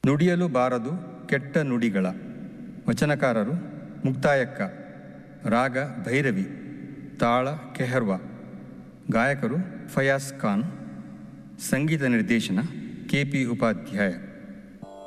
ನುಡಿಯಲು ಬಾರದು ಕೆಟ್ಟ ನುಡಿಗಳ. ವಚನಕಾರರು ಮುಕ್ತಾಯಕ್ಕ. ರಾಗ ಭೈರವಿ. ತಾಳ ಕೆಹರ್ವ. ಗಾಯಕರು ಫಯಾಜ್ ಖಾನ್. ಸಂಗೀತ ನಿರ್ದೇಶನ KP ಉಪಾಧ್ಯಾಯ.